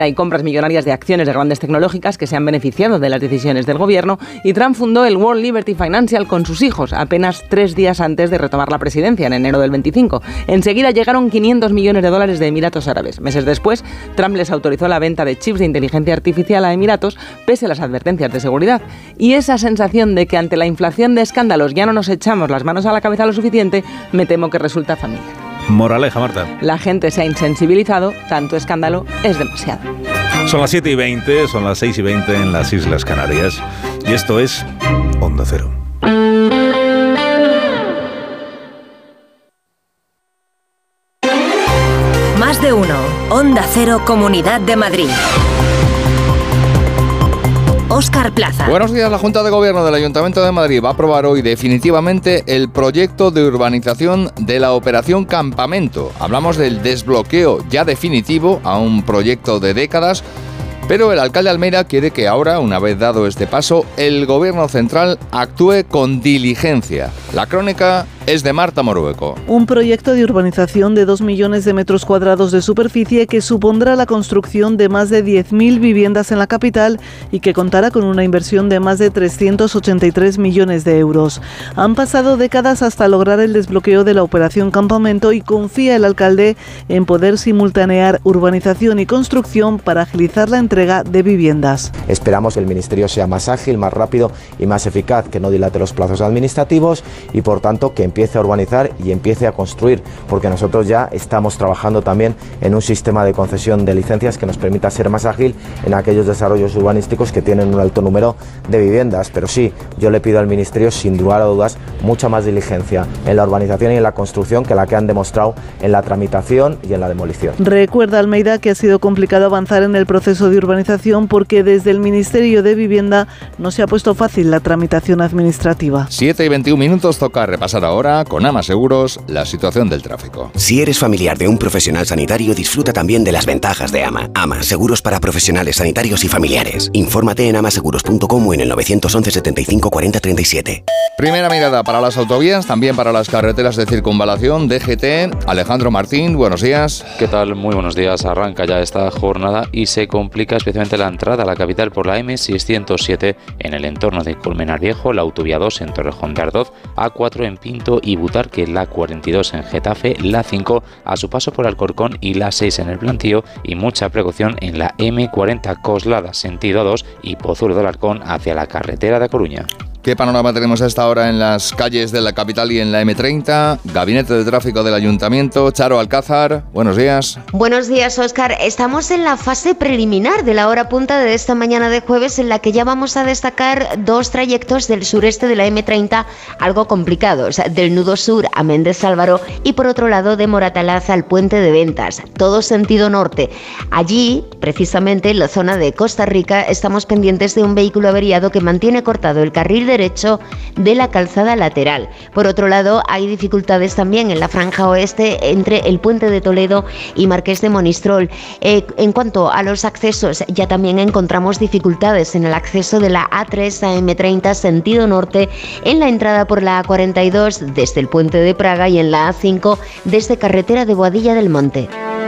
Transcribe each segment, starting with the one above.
Hay compras millonarias de acciones de grandes tecnológicas que se han beneficiado de las decisiones del gobierno, y Trump fundó el World Liberty Financial con sus hijos apenas 3 días antes de retomar la presidencia en enero del 25. Enseguida llegaron $500 millones de Emiratos Árabes. Meses después, Trump les autorizó la venta de chips de inteligencia artificial a Emiratos pese a las advertencias de seguridad. Y esa sensación de que ante la inflación de escándalos ya no nos echamos las manos a la cabeza lo suficiente, me temo que resulta familiar. Moraleja, Marta. La gente se ha insensibilizado, tanto escándalo es demasiado. Son las 7:20, son las 6:20 en las Islas Canarias. Y esto es Onda Cero. Más de uno. Onda Cero, Comunidad de Madrid. Óscar Plaza. Buenos días. La Junta de Gobierno del Ayuntamiento de Madrid va a aprobar hoy definitivamente el proyecto de urbanización de la Operación Campamento. Hablamos del desbloqueo ya definitivo a un proyecto de décadas, pero el alcalde Almeida quiere que ahora, una vez dado este paso, el Gobierno central actúe con diligencia. La crónica es de Marta Morueco. Un proyecto de urbanización de 2 millones de metros cuadrados de superficie que supondrá la construcción de más de 10.000 viviendas en la capital y que contará con una inversión de más de 383 millones de euros. Han pasado décadas hasta lograr el desbloqueo de la Operación Campamento y confía el alcalde en poder simultanear urbanización y construcción para agilizar la entrega de viviendas. Esperamos que el Ministerio sea más ágil, más rápido y más eficaz, que no dilate los plazos administrativos y por tanto que empiece a urbanizar y empiece a construir, porque nosotros ya estamos trabajando también en un sistema de concesión de licencias que nos permita ser más ágil en aquellos desarrollos urbanísticos que tienen un alto número de viviendas. Pero sí, yo le pido al Ministerio, sin lugar a dudas, mucha más diligencia en la urbanización y en la construcción que la que han demostrado en la tramitación y en la demolición. Recuerda Almeida que ha sido complicado avanzar en el proceso de urbanización porque desde el Ministerio de Vivienda no se ha puesto fácil la tramitación administrativa. 7:21, toca repasar ahora con AMA Seguros la situación del tráfico. Si eres familiar de un profesional sanitario, disfruta también de las ventajas de AMA. AMA, seguros para profesionales sanitarios y familiares. Infórmate en amaseguros.com o en el 911 75 40 37. Primera mirada para las autovías, también para las carreteras de circunvalación. DGT, Alejandro Martín, buenos días. ¿Qué tal? Muy buenos días. Arranca ya esta jornada y se complica especialmente la entrada a la capital por la M607 en el entorno de Colmenar Viejo, la autovía 2 en Torrejón de Ardoz, A4 en Pinto y Butarque, la 42 en Getafe, la 5 a su paso por Alcorcón y la 6 en el Plantío, y mucha precaución en la M40 Coslada sentido 2 y Pozuelo del Arcón hacia la carretera de Coruña. ¿Qué panorama tenemos a esta hora en las calles de la capital y en la M30? Gabinete de Tráfico del Ayuntamiento, Charo Alcázar, buenos días. Buenos días, Óscar. Estamos en la fase preliminar de la hora punta de esta mañana de jueves, en la que ya vamos a destacar 2 trayectos del sureste de la M30 algo complicados, del nudo sur a Méndez Álvaro y por otro lado de Moratalaz al Puente de Ventas, todo sentido norte. Allí, precisamente en la zona de Costa Rica, estamos pendientes de un vehículo averiado que mantiene cortado el carril derecho de la calzada lateral. Por otro lado, hay dificultades también en la franja oeste entre el Puente de Toledo y Marqués de Monistrol. En cuanto a los accesos, ya también encontramos dificultades en el acceso de la A3 a M30 sentido norte, en la entrada por la A42 desde el Puente de Praga y en la A5 desde carretera de Boadilla del Monte.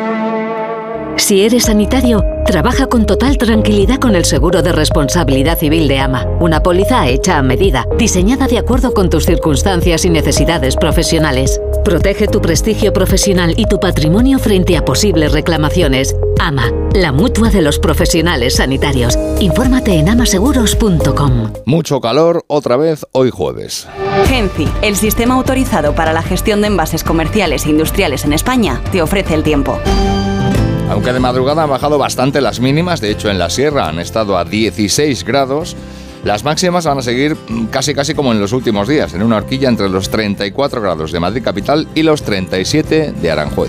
Si eres sanitario, trabaja con total tranquilidad con el seguro de responsabilidad civil de AMA. Una póliza hecha a medida, diseñada de acuerdo con tus circunstancias y necesidades profesionales. Protege tu prestigio profesional y tu patrimonio frente a posibles reclamaciones. AMA, la mutua de los profesionales sanitarios. Infórmate en amaseguros.com. Mucho calor otra vez hoy jueves. Genci, el sistema autorizado para la gestión de envases comerciales e industriales en España, te ofrece el tiempo. Aunque de madrugada han bajado bastante las mínimas, de hecho en la sierra han estado a 16 grados, las máximas van a seguir casi como en los últimos días, en una horquilla entre los 34 grados de Madrid capital y los 37 de Aranjuez.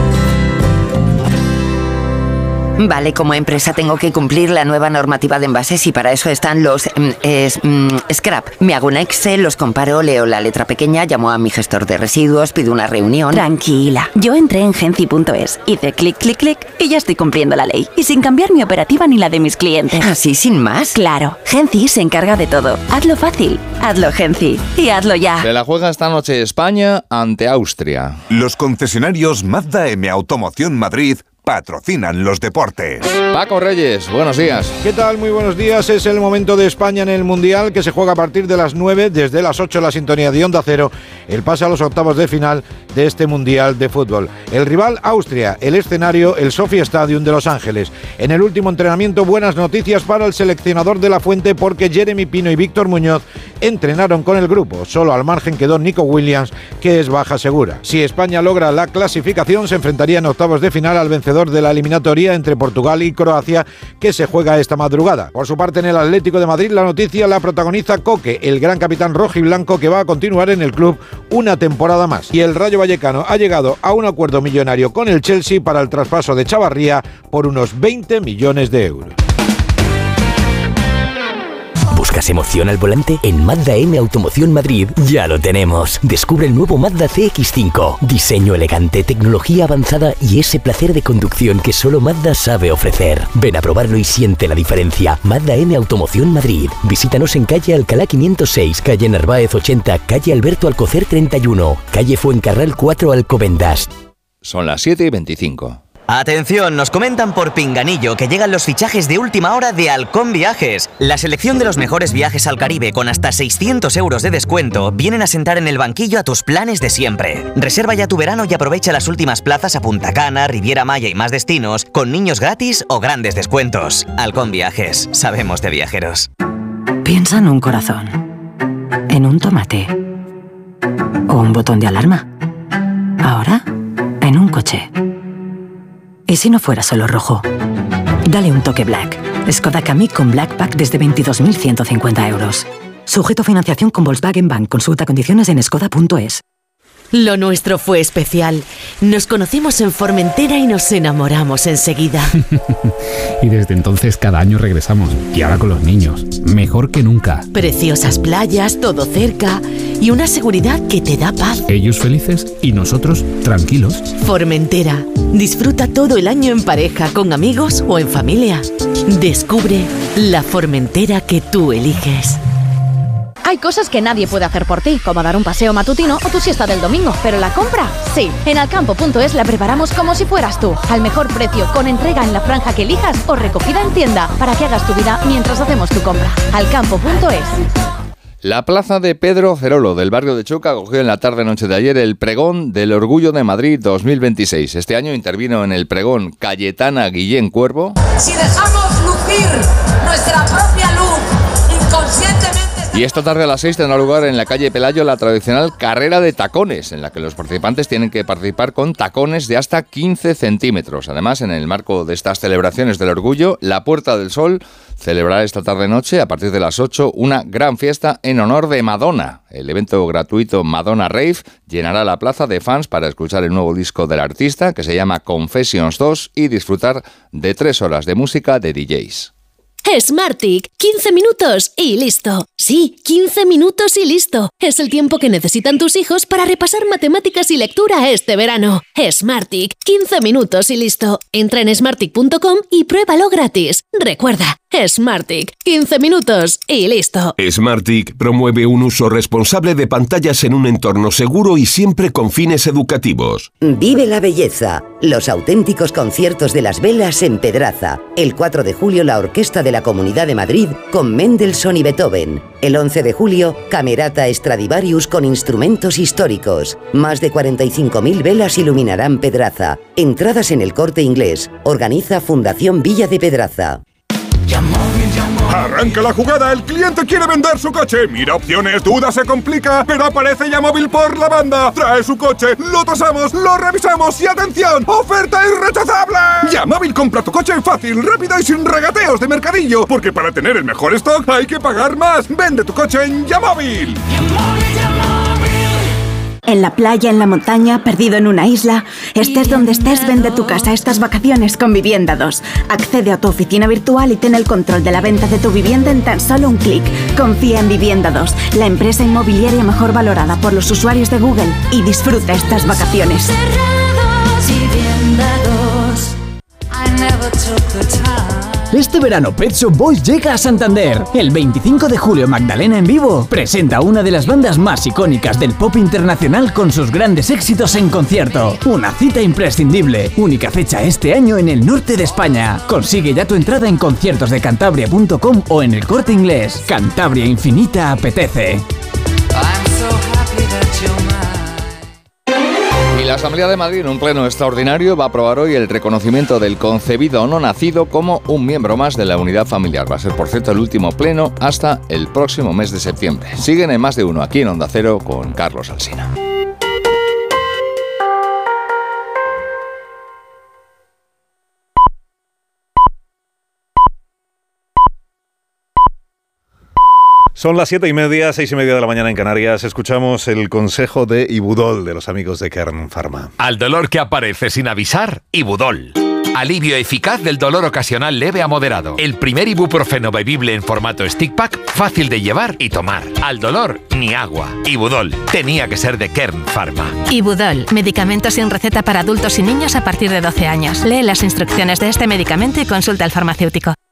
Vale, como empresa tengo que cumplir la nueva normativa de envases y para eso están los scrap. Me hago un Excel, los comparo, leo la letra pequeña, llamo a mi gestor de residuos, pido una reunión. Tranquila, yo entré en Genci.es, hice clic y ya estoy cumpliendo la ley. Y sin cambiar mi operativa ni la de mis clientes. ¿Así sin más? Claro, Genci se encarga de todo. Hazlo fácil, hazlo Genci y hazlo ya. Se la juega esta noche España ante Austria. Los concesionarios Mazda M Automoción Madrid patrocinan los deportes. Paco Reyes, buenos días. ¿Qué tal? Muy buenos días. Es el momento de España en el Mundial, que se juega a partir de las 9, desde las 8 la sintonía de Onda Cero, el pase a los octavos de final de este Mundial de Fútbol. El rival, Austria, el escenario, el Sophia Stadium de Los Ángeles. En el último entrenamiento, buenas noticias para el seleccionador de la Fuente, porque Jeremy Pino y Víctor Muñoz entrenaron con el grupo. Solo al margen quedó Nico Williams, que es baja segura. Si España logra la clasificación, se enfrentaría en octavos de final al vencedor de la eliminatoria entre Portugal y Croacia, que se juega esta madrugada. Por su parte, en el Atlético de Madrid, la noticia la protagoniza Coque, el gran capitán rojiblanco, que va a continuar en el club una temporada más. Y el Rayo Vallecano ha llegado a un acuerdo millonario con el Chelsea para el traspaso de Chavarría por unos 20 millones de euros. ¿Buscas emoción al volante? En Mazda M Automoción Madrid ya lo tenemos. Descubre el nuevo Mazda CX-5. Diseño elegante, tecnología avanzada y ese placer de conducción que solo Mazda sabe ofrecer. Ven a probarlo y siente la diferencia. Mazda M Automoción Madrid. Visítanos en calle Alcalá 506, calle Narváez 80, calle Alberto Alcocer 31, calle Fuencarral 4 Alcobendas. Son las 7:25. Atención, nos comentan por Pinganillo que llegan los fichajes de última hora de Halcón Viajes. La selección de los mejores viajes al Caribe con hasta 600 euros de descuento vienen a sentar en el banquillo a tus planes de siempre. Reserva ya tu verano y aprovecha las últimas plazas a Punta Cana, Riviera Maya y más destinos con niños gratis o grandes descuentos. Halcón Viajes, sabemos de viajeros. Piensa en un corazón, en un tomate o un botón de alarma. Ahora, en un coche. ¿Y si no fuera solo rojo? Dale un toque Black. Skoda Kamiq con Black Pack desde 22.150 euros. Sujeto a financiación con Volkswagen Bank. Consulta condiciones en skoda.es. Lo nuestro fue especial. Nos conocimos en Formentera y nos enamoramos enseguida. Y desde entonces cada año regresamos. Y ahora con los niños. Mejor que nunca. Preciosas playas, todo cerca y una seguridad que te da paz. Ellos felices y nosotros tranquilos. Formentera. Disfruta todo el año en pareja, con amigos o en familia. Descubre la Formentera que tú eliges. Hay cosas que nadie puede hacer por ti, como dar un paseo matutino o tu siesta del domingo, pero la compra, sí. En alcampo.es la preparamos como si fueras tú, al mejor precio, con entrega en la franja que elijas o recogida en tienda, para que hagas tu vida mientras hacemos tu compra. Alcampo.es. La plaza de Pedro Cerolo del barrio de Chueca acogió en la tarde-noche de ayer el pregón del Orgullo de Madrid 2026. Este año intervino en el pregón Cayetana Guillén Cuervo. Si dejamos lucir nuestra propia luz inconscientemente... Y esta tarde a las 6 tendrá lugar en la calle Pelayo la tradicional carrera de tacones, en la que los participantes tienen que participar con tacones de hasta 15 centímetros. Además, en el marco de estas celebraciones del orgullo, la Puerta del Sol celebrará esta tarde-noche, a partir de las 8, una gran fiesta en honor de Madonna. El evento gratuito Madonna Rave llenará la plaza de fans para escuchar el nuevo disco del artista, que se llama Confessions 2, y disfrutar de 3 horas de música de DJs. Smartick, 15 minutos y listo. Sí, 15 minutos y listo. Es el tiempo que necesitan tus hijos para repasar matemáticas y lectura este verano. Smartick, 15 minutos y listo. Entra en smartick.com y pruébalo gratis. Recuerda, Smartick, 15 minutos y listo. Smartick promueve un uso responsable de pantallas en un entorno seguro y siempre con fines educativos. Vive la belleza. Los auténticos conciertos de las velas en Pedraza. El 4 de julio la Orquesta de la Comunidad de Madrid con Mendelssohn y Beethoven. El 11 de julio, Camerata Stradivarius con instrumentos históricos. Más de 45.000 velas iluminarán Pedraza. Entradas en El Corte Inglés. Organiza Fundación Villa de Pedraza. Arranca la jugada, el cliente quiere vender su coche. Mira opciones, duda, se complica, pero aparece Yamóvil por la banda. Trae su coche, lo tasamos, lo revisamos y ¡atención! ¡Oferta irrechazable! Yamóvil, compra tu coche fácil, rápido y sin regateos de mercadillo. Porque para tener el mejor stock hay que pagar más. Vende tu coche en Yamóvil. En la playa, en la montaña, perdido en una isla. Estés donde estés, vende tu casa estas vacaciones con Vivienda 2. Accede a tu oficina virtual y ten el control de la venta de tu vivienda en tan solo un clic. Confía en Vivienda 2, la empresa inmobiliaria mejor valorada por los usuarios de Google. Y disfruta estas vacaciones. Vivienda 2. Este verano Pet Shop Boys llega a Santander. El 25 de julio Magdalena en vivo presenta a una de las bandas más icónicas del pop internacional con sus grandes éxitos en concierto. Una cita imprescindible. Única fecha este año en el norte de España. Consigue ya tu entrada en conciertosdecantabria.com o en El Corte Inglés. Cantabria Infinita apetece. Y la Asamblea de Madrid, en un pleno extraordinario, va a aprobar hoy el reconocimiento del concebido o no nacido como un miembro más de la unidad familiar. Va a ser, por cierto, el último pleno hasta el próximo mes de septiembre. Siguen en Más de Uno, aquí en Onda Cero, con Carlos Alsina. Son las 7:30, 6:30 de la mañana en Canarias. Escuchamos el consejo de Ibudol, de los amigos de Kern Pharma. Al dolor que aparece sin avisar, Ibudol. Alivio eficaz del dolor ocasional leve a moderado. El primer ibuprofeno bebible en formato stick pack, fácil de llevar y tomar. Al dolor, ni agua. Ibudol. Tenía que ser de Kern Pharma. Ibudol. Medicamento sin receta para adultos y niños a partir de 12 años. Lee las instrucciones de este medicamento y consulta al farmacéutico.